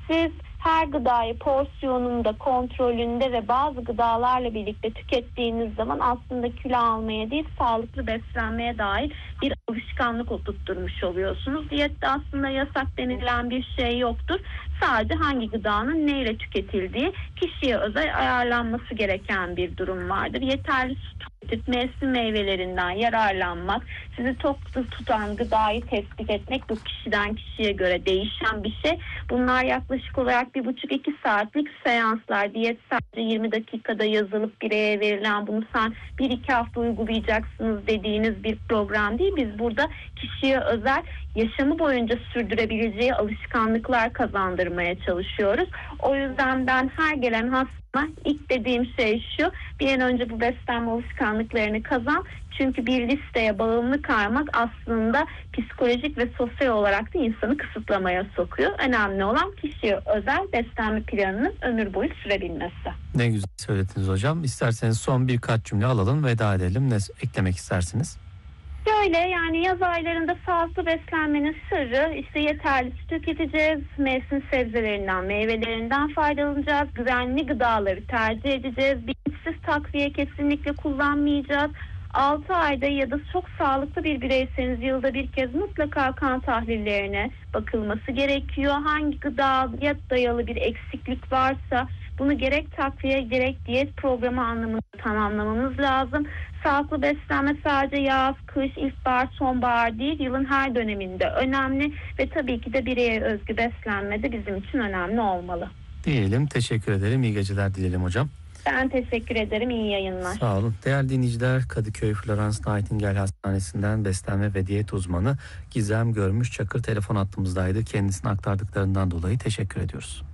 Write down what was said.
siz her gıdayı porsiyonunda, kontrolünde ve bazı gıdalarla birlikte tükettiğiniz zaman aslında kilo almaya değil, sağlıklı beslenmeye dair bir alışkanlık oturtturmuş oluyorsunuz. Diyette aslında yasak denilen bir şey yoktur. Sadece hangi gıdanın neyle tüketildiği, kişiye özel ayarlanması gereken bir durum vardır. Yeterli su tüketip mevsim meyvelerinden yararlanmak, sizi tok tutan gıdayı tespit etmek bu kişiden kişiye göre değişen bir şey. Bunlar yaklaşık olarak 1,5-2 saatlik seanslar. Diyet sadece 20 dakikada yazılıp bireye verilen, bunu sen 1-2 hafta uygulayacaksınız dediğiniz bir program değil. Biz burada kişiye özel, yaşamı boyunca sürdürebileceği alışkanlıklar kazandırmaya çalışıyoruz. O yüzden ben her gelen hastama ilk dediğim şey şu: bir an önce bu beslenme alışkanlıklarını kazan. Çünkü bir listeye bağımlı kalmak aslında psikolojik ve sosyal olarak da insanı kısıtlamaya sokuyor. Önemli olan kişiye özel beslenme planının ömür boyu sürebilmesi. Ne güzel söylediniz hocam. İsterseniz son birkaç cümle alalım, veda edelim. Ne eklemek istersiniz? Şöyle, yani yaz aylarında sağlıklı beslenmenin sırrı işte yeterli su tüketeceğiz, mevsim sebzelerinden, meyvelerinden faydalanacağız, güvenli gıdaları tercih edeceğiz, bilinçsiz takviye kesinlikle kullanmayacağız. 6 ayda ya da çok sağlıklı bir bireyseniz yılda bir kez mutlaka kan tahlillerine bakılması gerekiyor. Hangi gıdaya dayalı bir eksiklik varsa bunu gerek takviye gerek diyet programı anlamında tamamlamamız lazım. Sağlıklı beslenme sadece yaz, kış, ilkbahar, sonbahar değil, yılın her döneminde önemli ve tabii ki de bireye özgü beslenme de bizim için önemli olmalı. Diyelim, teşekkür ederim. İyi geceler dilerim hocam. Ben teşekkür ederim. İyi yayınlar. Sağ olun. Değerli dinleyiciler, Kadıköy Florence Nightingale Hastanesi'nden beslenme ve diyet uzmanı Gizem Görmüş Çakır telefon hattımızdaydı. Kendisine aktardıklarından dolayı teşekkür ediyoruz.